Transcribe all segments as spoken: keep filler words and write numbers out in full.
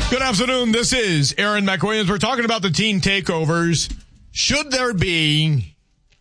Good afternoon. This is Aaron McWilliams. We're talking about the teen takeovers. Should there be,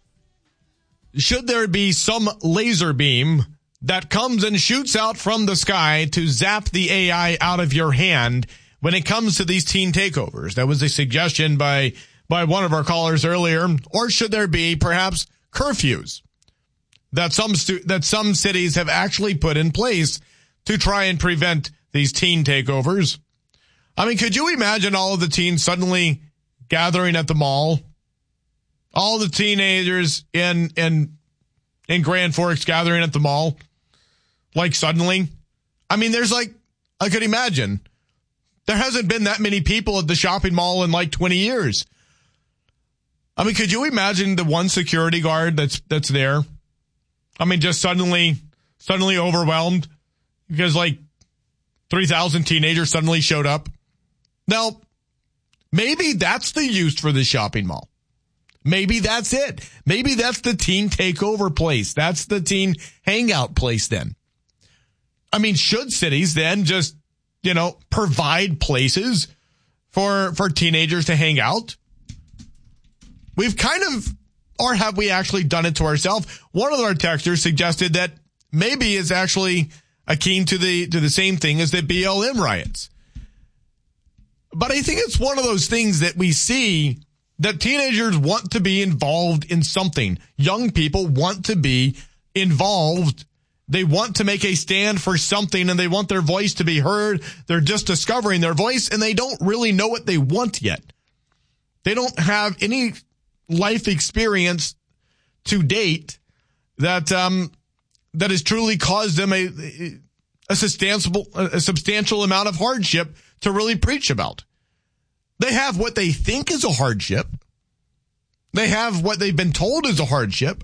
should there be some laser beam that comes and shoots out from the sky to zap the A I out of your hand when it comes to these teen takeovers? That was a suggestion by, by one of our callers earlier. Or should there be perhaps curfews that some stu- that some cities have actually put in place to try and prevent these teen takeovers? I mean, could you imagine all of the teens suddenly gathering at the mall? All the teenagers in in in Grand Forks gathering at the mall? Like suddenly? I mean, there's like, I could imagine. There hasn't been that many people at the shopping mall in like twenty years. I mean, could you imagine the one security guard that's that's there? I mean, just suddenly, suddenly overwhelmed because like three thousand teenagers suddenly showed up. Now, maybe that's the use for the shopping mall. Maybe that's it. Maybe that's the teen takeover place. That's the teen hangout place then. I mean, should cities then just, you know, provide places for, for teenagers to hang out? We've kind of, or have we actually done it to ourselves? One of our texters suggested that maybe it's actually akin to the, to the same thing as the B L M riots. But I think it's one of those things that we see that teenagers want to be involved in something. Young people want to be involved. They want to make a stand for something and they want their voice to be heard. They're just discovering their voice and they don't really know what they want yet. They don't have any life experience to date that, um, that has truly caused them a, a substantial, a substantial amount of hardship to really preach about. They have what they think is a hardship. They have what they've been told is a hardship.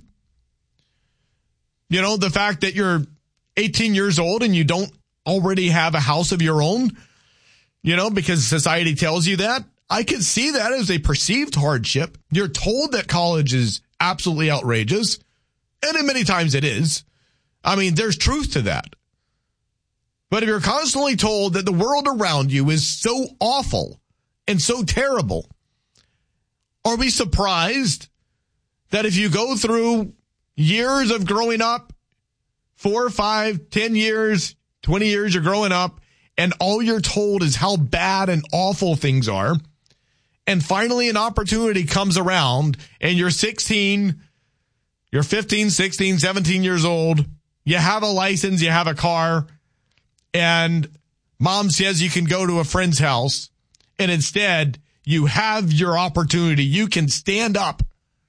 You know, the fact that you're eighteen years old and you don't already have a house of your own, you know, because society tells you that. I can see that as a perceived hardship. You're told that college is absolutely outrageous, and many times it is. I mean, there's truth to that. But if you're constantly told that the world around you is so awful and so terrible, are we surprised that if you go through years of growing up, four, five, ten years, twenty years you're growing up, and all you're told is how bad and awful things are, and finally an opportunity comes around and you're sixteen, you're fifteen, sixteen, seventeen years old, you have a license, you have a car, and mom says you can go to a friend's house, and instead you have your opportunity. You can stand up.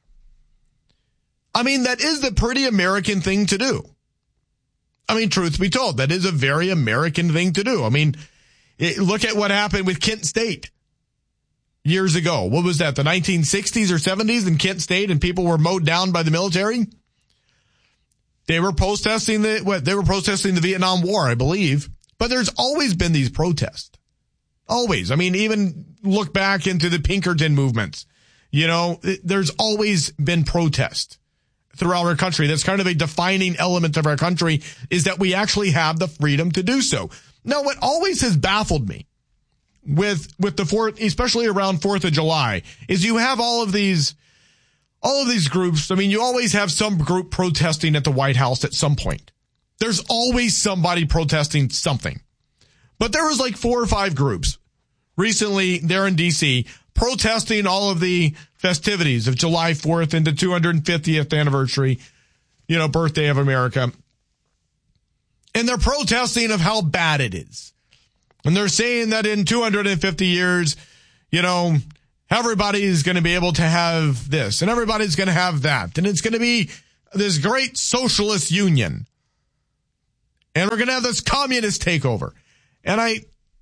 I mean, that is the pretty American thing to do. I mean, truth be told, that is a very American thing to do. I mean, it, look at what happened with Kent State years ago. What was that, the nineteen sixties or seventies in Kent State, and people were mowed down by the military? They were protesting the what? They were protesting the Vietnam War, I believe. But there's always been these protests. Always. I mean, even look back into the Pinkerton movements. You know, there's always been protest throughout our country. That's kind of a defining element of our country, is that we actually have the freedom to do so. Now, what always has baffled me with, with the fourth, especially around fourth of July, is you have all of these, all of these groups. I mean, you always have some group protesting at the White House at some point. There's always somebody protesting something. But there was like four or five groups recently there in D C protesting all of the festivities of July fourth and the two hundred fiftieth anniversary, you know, birthday of America. And they're protesting of how bad it is. And they're saying that in two hundred fifty years, you know, everybody's going to be able to have this and everybody's going to have that. And it's going to be this great socialist union. And we're going to have this communist takeover. And I,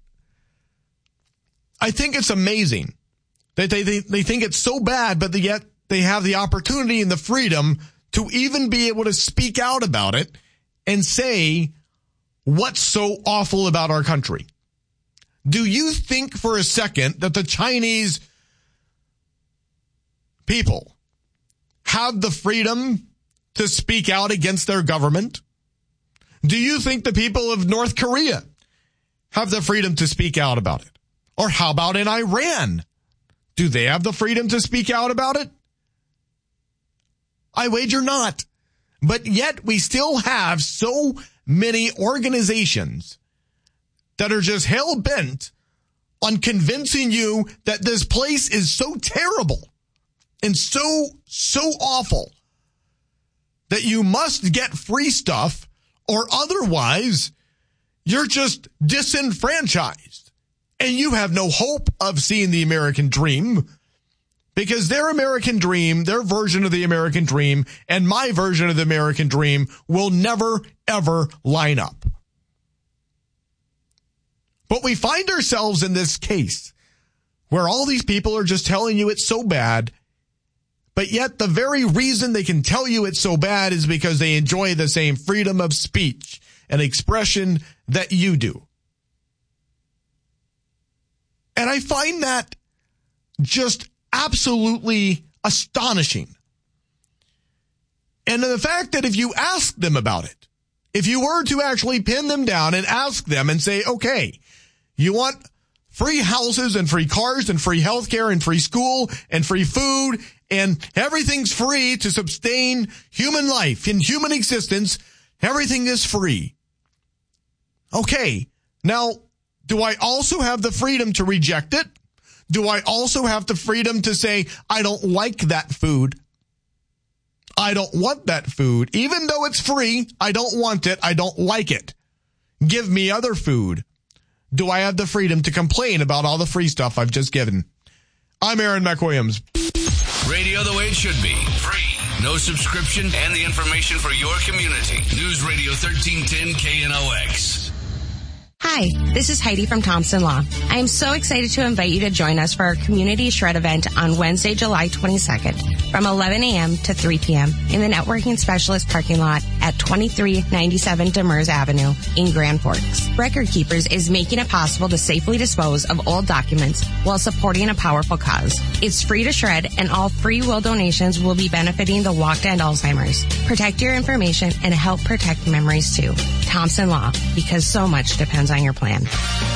I think it's amazing that they, they, they think it's so bad, but yet they have the opportunity and the freedom to even be able to speak out about it and say what's so awful about our country. Do you think for a second that the Chinese people have the freedom to speak out against their government? Do you think the people of North Korea have the freedom to speak out about it? Or how about in Iran? Do they have the freedom to speak out about it? I wager not. But yet we still have so many organizations that are just hell-bent on convincing you that this place is so terrible and so, so awful that you must get free stuff or otherwise you're just disenfranchised and you have no hope of seeing the American dream, because their American dream, their version of the American dream, and my version of the American dream will never, ever line up. But we find ourselves in this case where all these people are just telling you it's so bad, but yet the very reason they can tell you it's so bad is because they enjoy the same freedom of speech and expression that you do. And I find that just absolutely astonishing. And the fact that if you ask them about it, if you were to actually pin them down and ask them and say, okay, you want free houses and free cars and free healthcare and free school and free food and everything's free to sustain human life and human existence. Everything is free. Okay, now, do I also have the freedom to reject it? Do I also have the freedom to say, I don't like that food? I don't want that food. Even though it's free, I don't want it. I don't like it. Give me other food. Do I have the freedom to complain about all the free stuff I've just given? I'm Aaron McWilliams. Radio the way it should be. Free. No subscription and the information for your community. News Radio thirteen ten K N O X. Hi, this is Heidi from Thompson Law. I am so excited to invite you to join us for our Community Shred event on Wednesday, July twenty-second from eleven a.m. to three p.m. in the Networking Specialist parking lot at twenty-three ninety-seven Demers Avenue in Grand Forks. Record Keepers is making it possible to safely dispose of old documents while supporting a powerful cause. It's free to shred, and all free will donations will be benefiting the Walk to End Alzheimer's. Protect your information and help protect memories too. Thompson Law, because so much depends on your plan.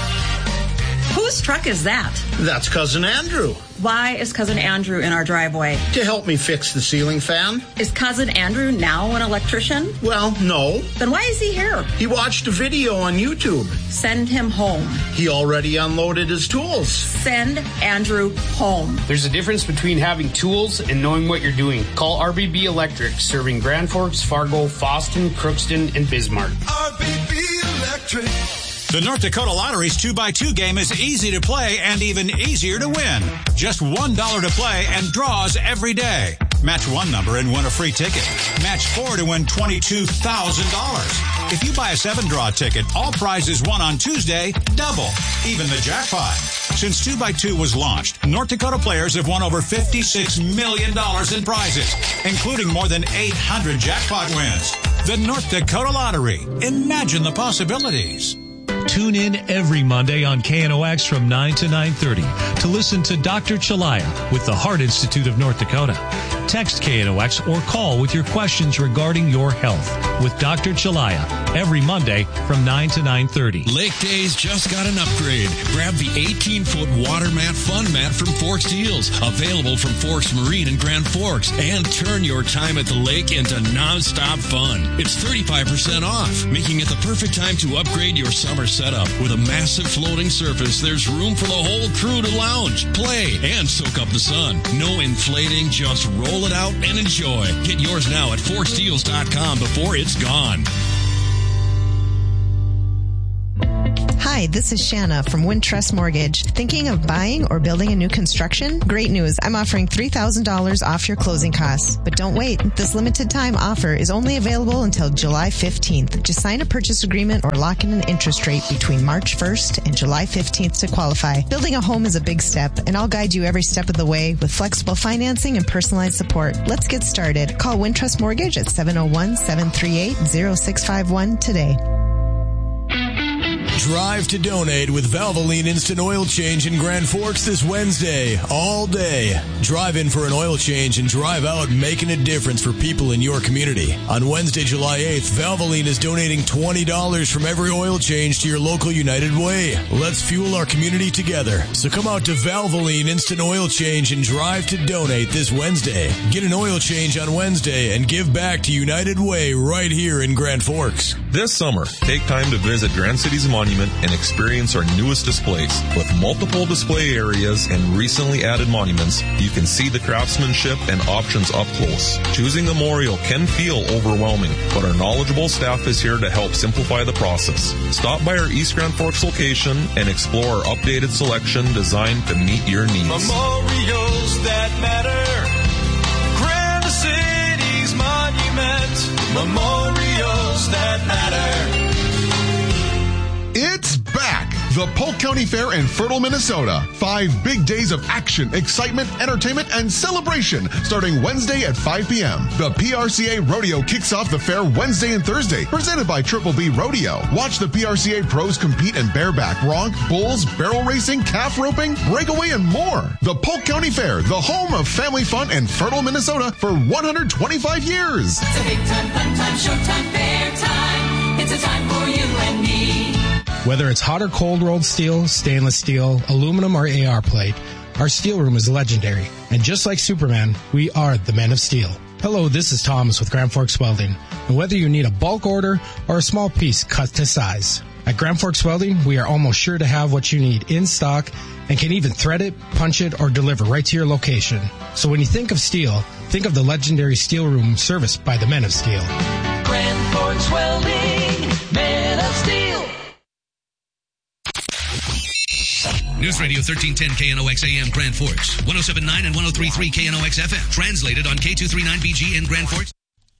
Whose truck is that? That's Cousin Andrew. Why is Cousin Andrew in our driveway? To help me fix the ceiling fan. Is Cousin Andrew now an electrician? Well, no. Then why is he here? He watched a video on YouTube. Send him home. He already unloaded his tools. Send Andrew home. There's a difference between having tools and knowing what you're doing. Call R B B Electric, serving Grand Forks, Fargo, Fosston, Crookston, and Bismarck. R B B Electric. The North Dakota Lottery's two by two game is easy to play and even easier to win. Just one dollar to play and draws every day. Match one number and win a free ticket. Match four to win twenty-two thousand dollars. If you buy a seven-draw ticket, all prizes won on Tuesday double, even the jackpot. Since two by two was launched, North Dakota players have won over fifty-six million dollars in prizes, including more than eight hundred jackpot wins. The North Dakota Lottery. Imagine the possibilities. Tune in every Monday on K N O X from nine to nine thirty to listen to Doctor Chalaya with the Heart Institute of North Dakota. Text K N O X or call with your questions regarding your health with Doctor Chalaya every Monday from nine to nine thirty. Lake Days just got an upgrade. Grab the eighteen-foot water mat fun mat from Forks Deals, available from Forks Marine and Grand Forks, and turn your time at the lake into nonstop fun. It's thirty-five percent off, making it the perfect time to upgrade your summer setup. With a massive floating surface, there's room for the whole crew to lounge, play, and soak up the sun. No inflating, just roll it out and enjoy. Get yours now at forks deals dot com before it's gone. Hi, this is Shanna from Wintrust Mortgage. Thinking of buying or building a new construction? Great news. I'm offering three thousand dollars off your closing costs. But don't wait. This limited time offer is only available until July fifteenth. Just sign a purchase agreement or lock in an interest rate between March first and July fifteenth to qualify. Building a home is a big step, and I'll guide you every step of the way with flexible financing and personalized support. Let's get started. Call Wintrust Mortgage at seven oh one, seven three eight, oh six five one today. Drive to donate with Valvoline Instant Oil Change in Grand Forks this Wednesday, all day. Drive in for an oil change and drive out making a difference for people in your community. On Wednesday, July eighth, Valvoline is donating twenty dollars from every oil change to your local United Way. Let's fuel our community together. So come out to Valvoline Instant Oil Change and drive to donate this Wednesday. Get an oil change on Wednesday and give back to United Way right here in Grand Forks. This summer, take time to visit Grand City's Monument and experience our newest displays. With multiple display areas and recently added monuments, you can see the craftsmanship and options up close. Choosing a memorial can feel overwhelming, but our knowledgeable staff is here to help simplify the process. Stop by our East Grand Forks location and explore our updated selection designed to meet your needs. Memorials that matter. Grand City's Monument. Memorials that matter. It's back! The Polk County Fair in Fertile, Minnesota. Five big days of action, excitement, entertainment, and celebration starting Wednesday at five p.m. The P R C A Rodeo kicks off the fair Wednesday and Thursday, presented by Triple B Rodeo. Watch the P R C A pros compete in bareback, bronc, bulls, barrel racing, calf roping, breakaway, and more. The Polk County Fair, the home of family fun in Fertile, Minnesota for one hundred twenty-five years. It's a big time, fun time, showtime, fair time. It's a time for you and me. Whether it's hot or cold rolled steel, stainless steel, aluminum, or A R plate, our steel room is legendary. And just like Superman, we are the men of steel. Hello, this is Thomas with Grand Forks Welding. And whether you need a bulk order or a small piece cut to size, at Grand Forks Welding, we are almost sure to have what you need in stock and can even thread it, punch it, or deliver right to your location. So when you think of steel, think of the legendary steel room serviced by the men of steel. Grand Forks Welding, men of steel. News Radio thirteen ten K N O X A M Grand Forks, one oh seven point nine and one oh three point three K N O X F M. Translated on K two thirty-nine B G in Grand Forks.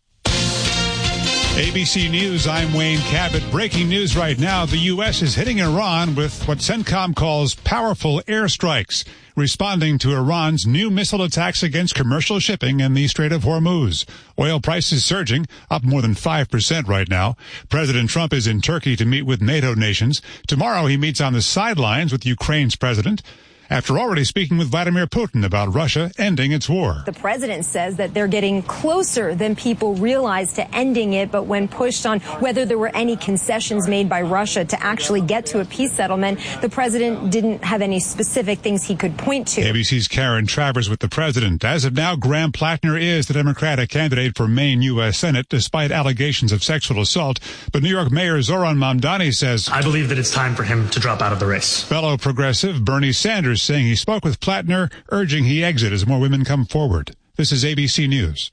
A B C News, I'm Wayne Cabot. Breaking news right now, the U S is hitting Iran with what CENTCOM calls powerful airstrikes, responding to Iran's new missile attacks against commercial shipping in the Strait of Hormuz. Oil prices surging, up more than five percent right now. President Trump is in Turkey to meet with NATO nations. Tomorrow he meets on the sidelines with Ukraine's president, after already speaking with Vladimir Putin about Russia ending its war. The president says that they're getting closer than people realize to ending it, but when pushed on whether there were any concessions made by Russia to actually get to a peace settlement, the president didn't have any specific things he could point to. A B C's Karen Travers with the president. As of now, Graham Plattner is the Democratic candidate for Maine U S Senate, despite allegations of sexual assault. But New York Mayor Zoran Mamdani says, I believe that it's time for him to drop out of the race. Fellow progressive Bernie Sanders saying he spoke with Plattner, urging he exit as more women come forward. This is A B C News.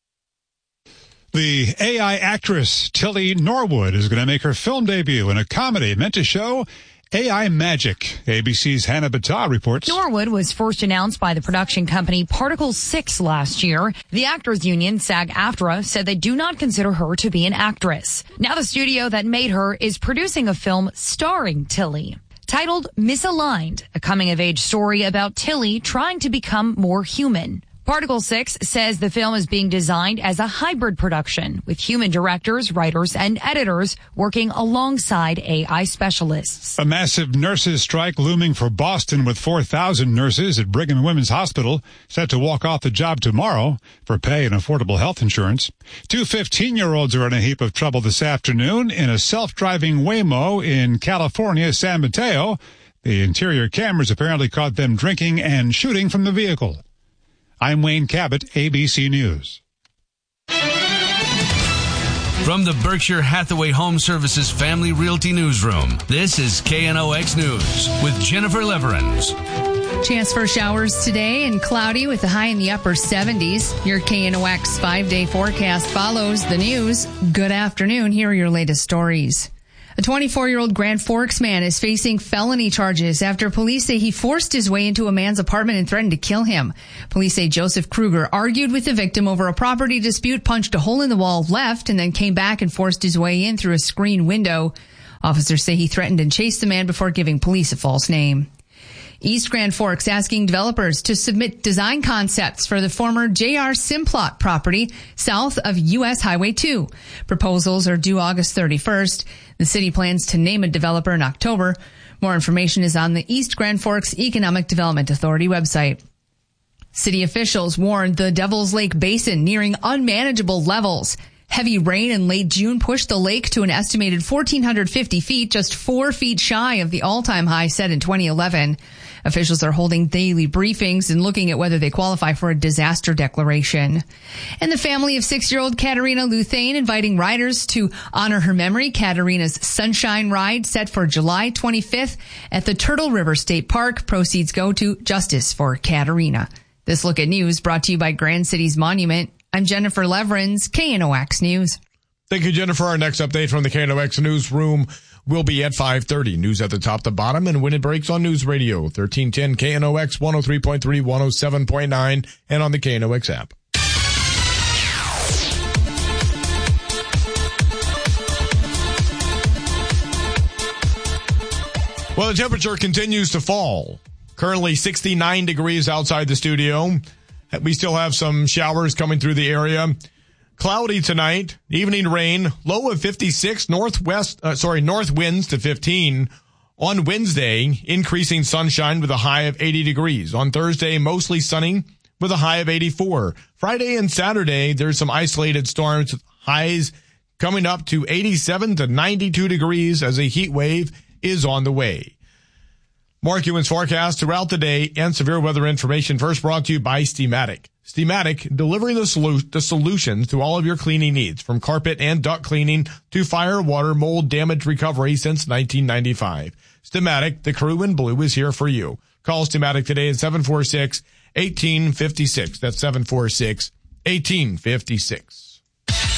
The A I actress Tilly Norwood is going to make her film debut in a comedy meant to show A I magic. A B C's Hannah Battah reports. Norwood was first announced by the production company Particle six last year. The Actors Union, SAG-AFTRA, said they do not consider her to be an actress. Now the studio that made her is producing a film starring Tilly, titled Misaligned, a coming-of-age story about Tilly trying to become more human. Particle six says the film is being designed as a hybrid production with human directors, writers, and editors working alongside A I specialists. A massive nurses' strike looming for Boston, with four thousand nurses at Brigham and Women's Hospital set to walk off the job tomorrow for pay and affordable health insurance. Two fifteen-year-olds are in a heap of trouble this afternoon in a self-driving Waymo in California, San Mateo. The interior cameras apparently caught them drinking and shooting from the vehicle. I'm Wayne Cabot, A B C News. From the Berkshire Hathaway Home Services Family Realty Newsroom, this is K N O X News with Jennifer Leverins. Chance for showers today and cloudy with a high in the upper seventies. Your K N O X five-day forecast follows the news. Good afternoon. Here are your latest stories. A twenty-four-year-old Grand Forks man is facing felony charges after police say he forced his way into a man's apartment and threatened to kill him. Police say Joseph Kruger argued with the victim over a property dispute, punched a hole in the wall, left, and then came back and forced his way in through a screen window. Officers say he threatened and chased the man before giving police a false name. East Grand Forks asking developers to submit design concepts for the former J R Simplot property south of U S Highway two. Proposals are due August thirty-first. The city plans to name a developer in October. More information is on the East Grand Forks Economic Development Authority website. City officials warned the Devil's Lake Basin nearing unmanageable levels. Heavy rain in late June pushed the lake to an estimated one thousand four hundred fifty feet, just four feet shy of the all-time high set in twenty eleven. Officials are holding daily briefings and looking at whether they qualify for a disaster declaration. And the family of six-year-old Katarina Luthane inviting riders to honor her memory. Katarina's Sunshine Ride set for July twenty-fifth at the Turtle River State Park. Proceeds go to Justice for Katarina. This Look at News brought to you by Grand Cities Monument. I'm Jennifer Leverins, K N O X News. Thank you, Jennifer. Our next update from the K N O X newsroom will be at five thirty. News at the top to bottom and when it breaks on News Radio. thirteen ten K N O X, one oh three point three, one oh seven point nine, and on the K N O X app. Well, the temperature continues to fall. Currently sixty-nine degrees outside the studio. We still have some showers coming through the area. Cloudy tonight, evening rain, low of fifty-six, northwest, uh, sorry, north winds to fifteen. On Wednesday, increasing sunshine with a high of eighty degrees. On Thursday, mostly sunny with a high of eighty-four. Friday and Saturday, there's some isolated storms, highs coming up to eighty-seven to ninety-two degrees as a heat wave is on the way. Mark Ewan's forecast throughout the day and severe weather information first brought to you by Steamatic. Steamatic, delivering the, solu- the solutions to all of your cleaning needs, from carpet and duct cleaning to fire, water, mold, damage recovery since nineteen ninety-five. Steamatic, the crew in blue, is here for you. Call Steamatic today at seven four six, one eight five six. That's seven four six, one eight five six.